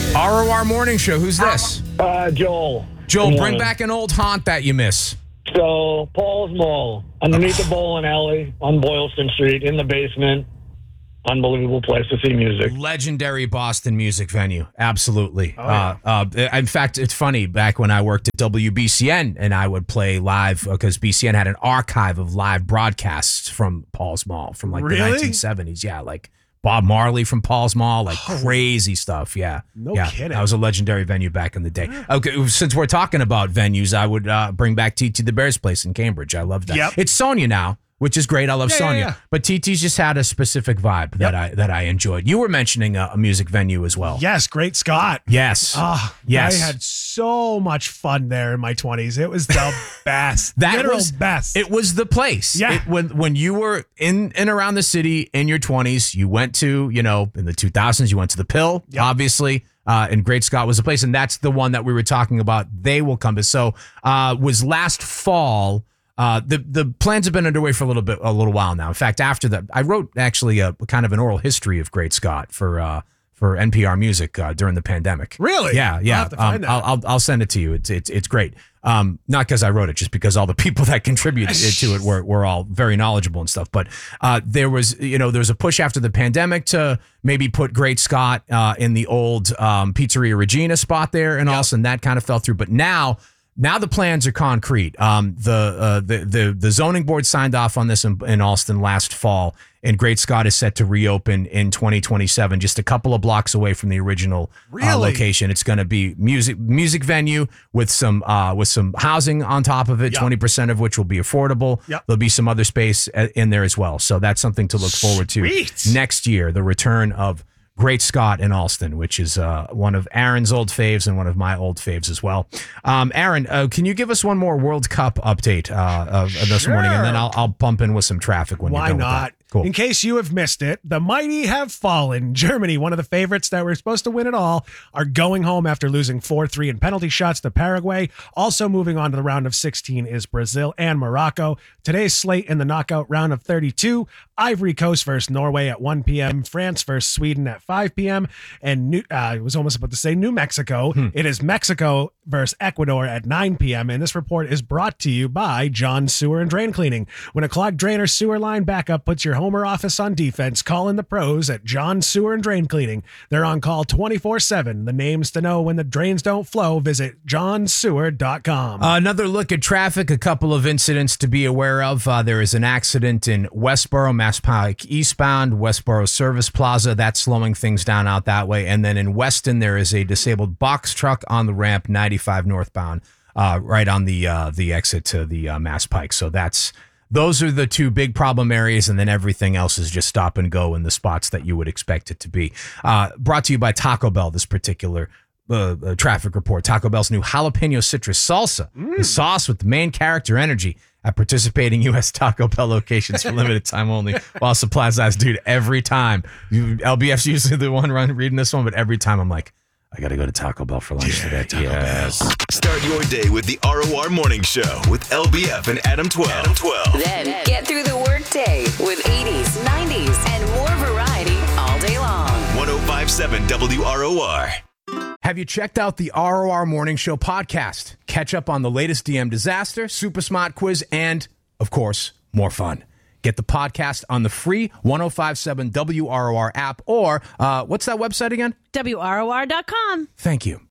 ROR Morning Show. Who's this? Joel. Joel, bring back an old haunt that you miss. So, Paul's Mall, underneath the bowling alley on Boylston Street, in the basement. Unbelievable place to see music. Legendary Boston music venue. Absolutely. Oh, yeah. In fact, it's funny. Back when I worked at WBCN and I would play live because BCN had an archive of live broadcasts from Paul's Mall from like the 1970s. Yeah, like Bob Marley from Paul's Mall, like crazy stuff. Yeah. No kidding. That was a legendary venue back in the day. Okay, since we're talking about venues, I would bring back TT the Bears Place in Cambridge. I love that. Yep. It's Sonia now, which is great. I love Sonia. yeah. But TT's just had a specific vibe that I enjoyed. You were mentioning a music venue as well. Yes, Great Scott. Yes. Yes. I had so much fun there in my 20s. It was the best. Best. It was the place. Yeah. When you were in and around the city in your 20s, you went to, in the 2000s, you went to the Pill, obviously. And Great Scott was the place. And that's the one that we were talking about. They will come. So was last fall. The plans have been underway for a little while now. In fact, after that, I wrote actually a kind of an oral history of Great Scott for NPR Music during the pandemic. Really? Yeah. I'll have to find that. I'll send it to you. It's great. Not because I wrote it, just because all the people that contributed to it were all very knowledgeable and stuff. But there was a push after the pandemic to maybe put Great Scott in the old Pizzeria Regina spot there in Austin. That kind of fell through. But now the plans are concrete. The zoning board signed off on this in Austin last fall, and Great Scott is set to reopen in 2027, just a couple of blocks away from the original location. It's going to be music venue with some housing on top of it, 20% of which will be affordable. Yep. There'll be some other space in there as well. So that's something to look forward to next year. The return of Great Scott in Alston, which is one of Aaron's old faves and one of my old faves as well. Aaron, can you give us one more World Cup update of this morning, and then I'll bump in with some traffic when you're done with that. Why not? Cool. In case you have missed it, the mighty have fallen. Germany, one of the favorites that were supposed to win it all, are going home after losing 4-3 in penalty shots to Paraguay. Also moving on to the round of 16 is Brazil and Morocco. Today's slate in the knockout round of 32, Ivory Coast versus Norway at 1 p.m., France versus Sweden at 5 p.m., and I was almost about to say New Mexico. It is Mexico versus Ecuador at 9 p.m., and this report is brought to you by John Sewer and Drain Cleaning. When a clogged drain or sewer line backup puts your Homer office on defense, call in the pros at John Sewer and Drain Cleaning. They're on call 24/7. The names to know when the drains don't flow, visit johnsewer.com. Another look at traffic, a couple of incidents to be aware of. There is an accident in Westboro, Mass Pike eastbound, Westboro Service Plaza. That's slowing things down out that way. And then in Weston, there is a disabled box truck on the ramp 95 northbound, right on the exit to the Mass Pike. So those are the two big problem areas, and then everything else is just stop and go in the spots that you would expect it to be. Brought to you by Taco Bell, this particular traffic report. Taco Bell's new jalapeno citrus salsa, the sauce with the main character energy at participating U.S. Taco Bell locations for limited time only while supplies last. Dude, every time. LBF's usually the one reading this one, but every time I'm like, I got to go to Taco Bell for lunch today. Taco Bell. Start your day with the ROR Morning Show with LBF and Adam 12. Then get through the workday with 80s, 90s, and more variety all day long. 105.7 WROR. Have you checked out the ROR Morning Show podcast? Catch up on the latest DM disaster, Super Smart Quiz, and, of course, more fun. Get the podcast on the free 105.7 WROR app, or what's that website again? WROR.com. Thank you.